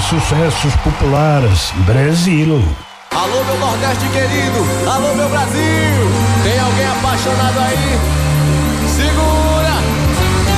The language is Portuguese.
sucessos populares, Brasil. Alô, meu Nordeste querido, alô, meu Brasil. Tem alguém apaixonado aí? Segura!